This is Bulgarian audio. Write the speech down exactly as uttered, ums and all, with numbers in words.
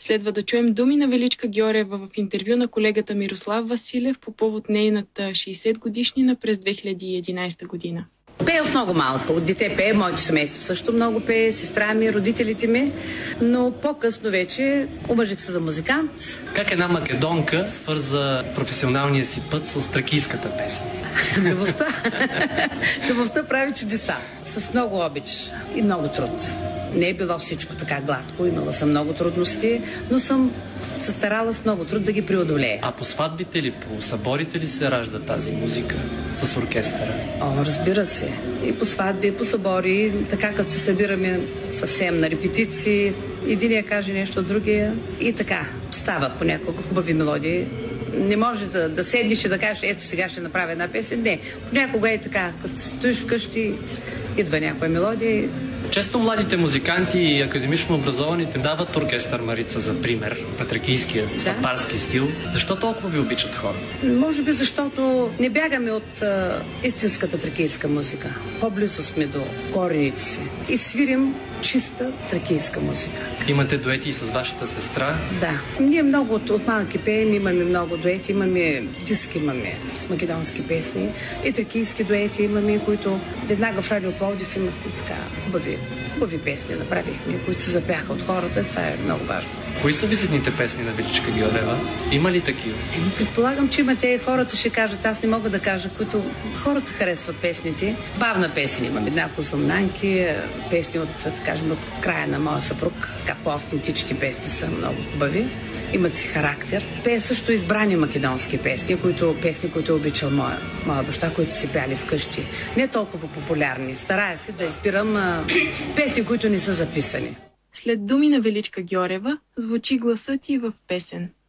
Следва да чуем думи на Величка Гьорева в интервю на колегата Мирослав Василев по повод нейната шейсет годишнина през две хиляди и единадесета година. Пее от много малко. От дете пее, моето семейство също много пее, сестра ми, родителите ми, но по-късно вече омъжих се за музикант. Как една македонка свърза професионалния си път с тракийската песен? Любовта. Любовта прави чудеса. С много обич и много труд. Не е било всичко така гладко, имала съм много трудности, но съм се старала с много труд да ги преодолея. А по сватбите ли, по съборите ли се ражда тази музика с оркестъра? О, разбира се. И по сватби, и по събори, така като се събираме съвсем на репетиции, единия каже нещо от другия и така. Стават понякога хубави мелодии. Не може да, да седнеш и да кажеш, ето сега ще направя една песен. Не, понякога е така, като стоиш вкъщи, идва някоя мелодия. Често младите музиканти и академично образованите дават оркестър Марица за пример, петракийския сватбарски стил. Защо толкова ви обичат хора? Може би защото не бягаме от а, истинската тракийска музика. По-близо сме до корените си и свирим чиста тракийска музика. Имате дуети и с вашата сестра? Да. Ние много от, от малки пеем, имаме много дуети, имаме диски, имаме с македонски песни и тракийски дуети имаме, които веднага в Радио Пловдив имат така хубави, хубави песни направихме, които се запяха от хората. Това е много важно. Кои са визитните песни на Величка Гьорева? Има ли такива? Еми, предполагам, че има те, хората ще кажат, аз не мога да кажа, които хората харесват песните. Бавна песен имаме, няколко зумнанки, песни от, да кажем, от края на моя съпруг. Така по-автентични песни са много хубави. Имат си характер. Пее също избрани македонски песни, които, песни, които е обичал моя, моя баща, които си пяли вкъщи. Не толкова популярни. Старая се да избирам а, песни, които не са записани. След думи на Величка Гьорева звучи гласът и в песен.